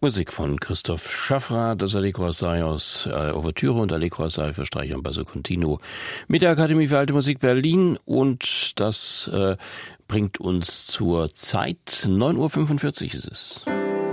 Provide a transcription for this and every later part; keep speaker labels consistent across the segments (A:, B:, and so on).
A: Musik von Christoph Schaffrath, das Allegro assai aus Ouvertüre und Allegro assai für Streicher und Basso Continuo mit der Akademie für Alte Musik Berlin. Und das bringt uns zur Zeit. 9:45 Uhr ist es.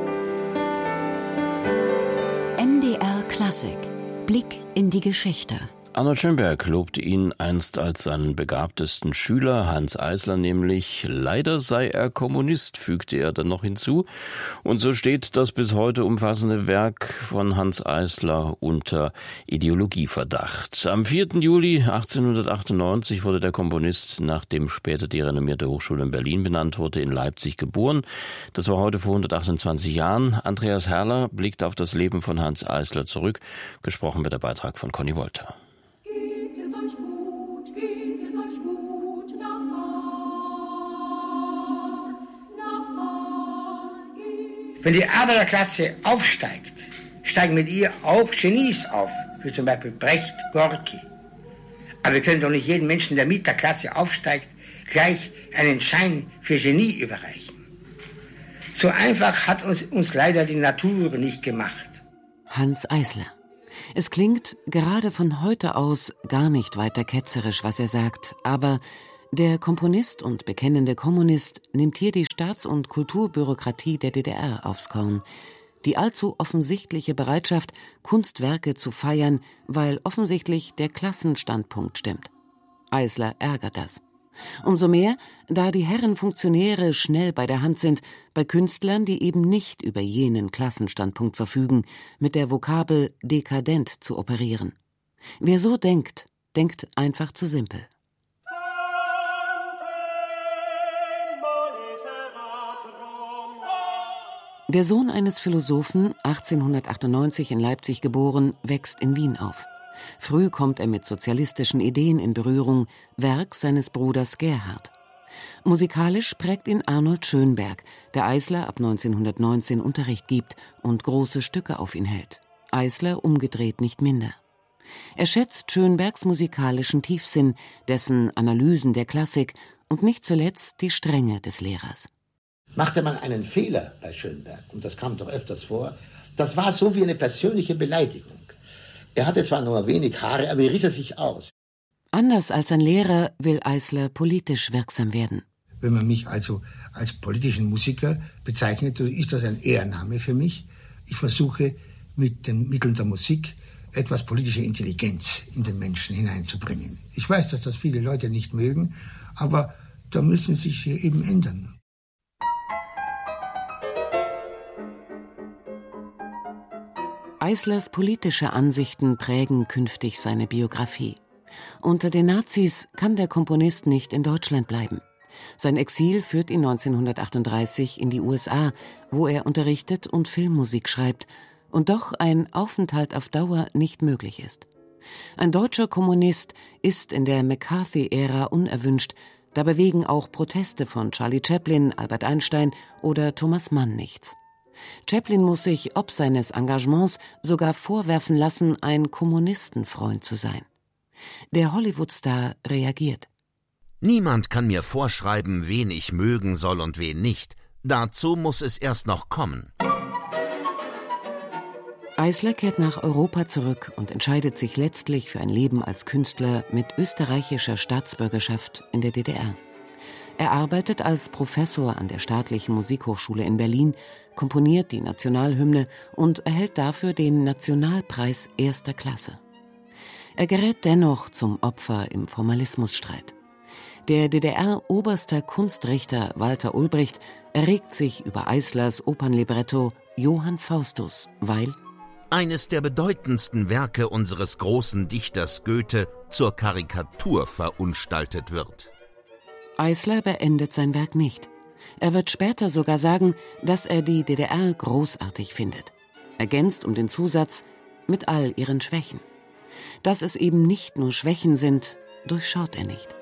B: MDR Klassik. Blick in die Geschichte.
A: Arnold Schönberg lobte ihn einst als seinen begabtesten Schüler, Hanns Eisler nämlich. Leider sei er Kommunist, fügte er dann noch hinzu. Und so steht das bis heute umfassende Werk von Hanns Eisler unter Ideologieverdacht. Am 4. Juli 1898 wurde der Komponist, nachdem später die renommierte Hochschule in Berlin benannt wurde, in Leipzig geboren. Das war heute vor 128 Jahren. Andreas Herrler blickt auf das Leben von Hanns Eisler zurück. Gesprochen wird der Beitrag von Conny Wolter.
C: Wenn die Arbeiterklasse aufsteigt, steigen mit ihr auch Genies auf, wie zum Beispiel Brecht, Gorki. Aber wir können doch nicht jedem Menschen, der mit der Klasse aufsteigt, gleich einen Schein für Genie überreichen. So einfach hat uns leider die Natur nicht gemacht.
B: Hanns Eisler. Es klingt gerade von heute aus gar nicht weiter ketzerisch, was er sagt, aber der Komponist und bekennende Kommunist nimmt hier die Staats- und Kulturbürokratie der DDR aufs Korn. Die allzu offensichtliche Bereitschaft, Kunstwerke zu feiern, weil offensichtlich der Klassenstandpunkt stimmt. Eisler ärgert das. Umso mehr, da die Herrenfunktionäre schnell bei der Hand sind, bei Künstlern, die eben nicht über jenen Klassenstandpunkt verfügen, mit der Vokabel dekadent zu operieren. Wer so denkt, denkt einfach zu simpel. Der Sohn eines Philosophen, 1898 in Leipzig geboren, wächst in Wien auf. Früh kommt er mit sozialistischen Ideen in Berührung, Werk seines Bruders Gerhard. Musikalisch prägt ihn Arnold Schönberg, der Eisler ab 1919 Unterricht gibt und große Stücke auf ihn hält. Eisler umgedreht nicht minder. Er schätzt Schönbergs musikalischen Tiefsinn, dessen Analysen der Klassik und nicht zuletzt die Strenge des Lehrers.
C: Machte man einen Fehler bei Schönberg, und das kam doch öfters vor, das war so wie eine persönliche Beleidigung. Er hatte zwar nur wenig Haare, aber riss er sich aus.
B: Anders als ein Lehrer will Eisler politisch wirksam werden.
D: Wenn man mich also als politischen Musiker bezeichnet, ist das ein Ehrenname für mich. Ich versuche mit den Mitteln der Musik etwas politische Intelligenz in den Menschen hineinzubringen. Ich weiß, dass das viele Leute nicht mögen, aber da müssen sich eben ändern.
B: Eislers politische Ansichten prägen künftig seine Biografie. Unter den Nazis kann der Komponist nicht in Deutschland bleiben. Sein Exil führt ihn 1938 in die USA, wo er unterrichtet und Filmmusik schreibt, und doch ein Aufenthalt auf Dauer nicht möglich ist. Ein deutscher Kommunist ist in der McCarthy-Ära unerwünscht, da bewegen auch Proteste von Charlie Chaplin, Albert Einstein oder Thomas Mann nichts. Chaplin muss sich ob seines Engagements sogar vorwerfen lassen, ein Kommunistenfreund zu sein. Der Hollywood-Star reagiert.
E: Niemand kann mir vorschreiben, wen ich mögen soll und wen nicht. Dazu muss es erst noch kommen.
B: Eisler kehrt nach Europa zurück und entscheidet sich letztlich für ein Leben als Künstler mit österreichischer Staatsbürgerschaft in der DDR. Er arbeitet als Professor an der Staatlichen Musikhochschule in Berlin, komponiert die Nationalhymne und erhält dafür den Nationalpreis erster Klasse. Er gerät dennoch zum Opfer im Formalismusstreit. Der DDR-oberster Kunstrichter Walter Ulbricht erregt sich über Eislers Opernlibretto Johann Faustus, weil
E: eines der bedeutendsten Werke unseres großen Dichters Goethe zur Karikatur verunstaltet wird.
B: Eisler beendet sein Werk nicht. Er wird später sogar sagen, dass er die DDR großartig findet. Ergänzt um den Zusatz, mit all ihren Schwächen. Dass es eben nicht nur Schwächen sind, durchschaut er nicht.